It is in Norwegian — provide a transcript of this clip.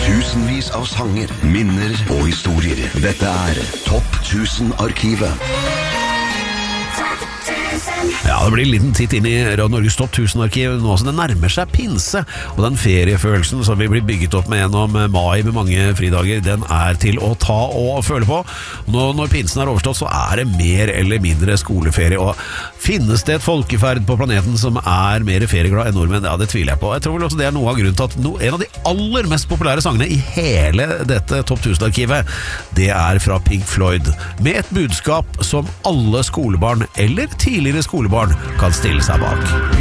Tusenvis av sanger, minner og historier. Dette Topp 1000-arkivet. Ja, det blir en liten titt inn i Radio Norges Topp 1000-arkiv nå som det nærmer seg pinse, og den feriefølelsen som vi blir bygget opp med gjennom mai med mange fridager, den til å ta og føle på. Når pinsen overstått, så det mer eller mindre skoleferie, og finnes det et folkeferd på planeten som mer ferieglad enn nordmenn? Ja, det tviler jeg på. Jeg tror vel også det noe av grunnen til at en av de aller mest populære sangene i hele dette Topp 1000-arkivet, det fra Pink Floyd, med et budskap som alle skolebarn eller tidligere skolebarn kan stille seg bak.